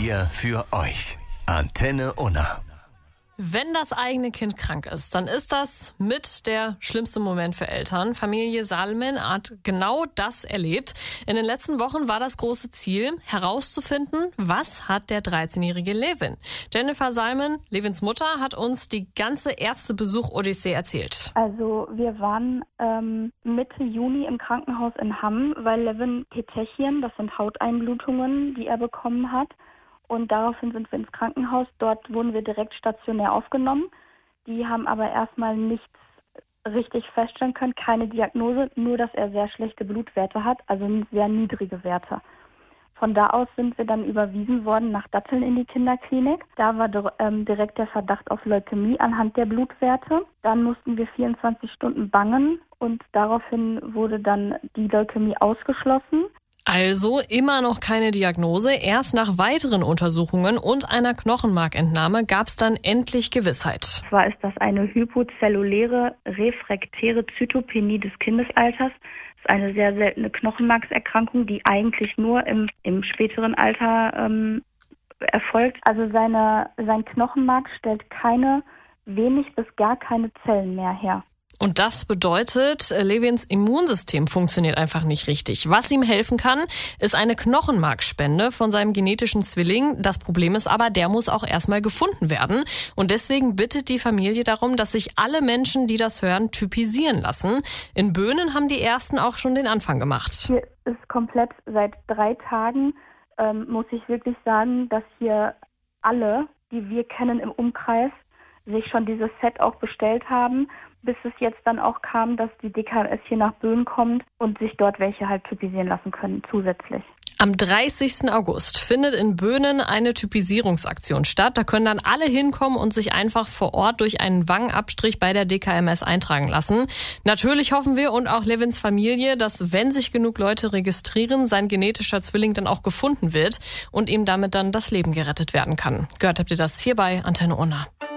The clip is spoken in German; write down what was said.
Wir für euch. Antenne Unna. Wenn das eigene Kind krank ist, dann ist das mit der schlimmste Moment für Eltern. Familie Salmen hat genau das erlebt. In den letzten Wochen war das große Ziel, herauszufinden, was hat der 13-jährige Levin. Jennifer Salmen, Levins Mutter, hat uns die ganze Ärztebesuch-Odyssee erzählt. Also wir waren Mitte Juni im Krankenhaus in Hamm, weil Levin Petechien, das sind Hauteinblutungen, die er bekommen hat. Und daraufhin sind wir ins Krankenhaus. Dort wurden wir direkt stationär aufgenommen. Die haben aber erstmal nichts richtig feststellen können, keine Diagnose, nur dass er sehr schlechte Blutwerte hat, also sehr niedrige Werte. Von da aus sind wir dann überwiesen worden nach Datteln in die Kinderklinik. Da war direkt der Verdacht auf Leukämie anhand der Blutwerte. Dann mussten wir 24 Stunden bangen und daraufhin wurde dann die Leukämie ausgeschlossen. Also immer noch keine Diagnose. Erst nach weiteren Untersuchungen und einer Knochenmarkentnahme gab es dann endlich Gewissheit. Zwar ist das eine hypozelluläre refraktäre Zytopenie des Kindesalters. Das ist eine sehr seltene Knochenmarkserkrankung, die eigentlich nur im späteren Alter erfolgt. Also sein Knochenmark stellt wenig bis gar keine Zellen mehr her. Und das bedeutet, Levins Immunsystem funktioniert einfach nicht richtig. Was ihm helfen kann, ist eine Knochenmarkspende von seinem genetischen Zwilling. Das Problem ist aber, der muss auch erstmal gefunden werden. Und deswegen bittet die Familie darum, dass sich alle Menschen, die das hören, typisieren lassen. In Böhnen haben die Ersten auch schon den Anfang gemacht. Hier ist komplett seit 3 Tagen, muss ich wirklich sagen, dass hier alle, die wir kennen im Umkreis, sich schon dieses Set auch bestellt haben, bis es jetzt dann auch kam, dass die DKMS hier nach Böhnen kommt und sich dort welche halt typisieren lassen können zusätzlich. Am 30. August findet in Böhnen eine Typisierungsaktion statt. Da können dann alle hinkommen und sich einfach vor Ort durch einen Wangenabstrich bei der DKMS eintragen lassen. Natürlich hoffen wir und auch Levins Familie, dass, wenn sich genug Leute registrieren, sein genetischer Zwilling dann auch gefunden wird und ihm damit dann das Leben gerettet werden kann. Gehört habt ihr das hier bei Antenne Unna.